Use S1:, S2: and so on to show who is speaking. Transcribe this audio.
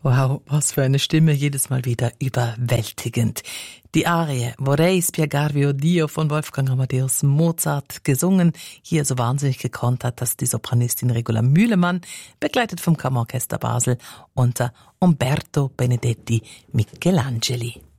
S1: Wow, was für eine Stimme, jedes Mal wieder überwältigend. Die Arie Vorrei spiegarvi o Dio von Wolfgang Amadeus Mozart, gesungen, hier so wahnsinnig gekonnt hat, dass die Sopranistin Regula Mühlemann, begleitet vom Kammerorchester Basel, unter Umberto Benedetti Michelangeli.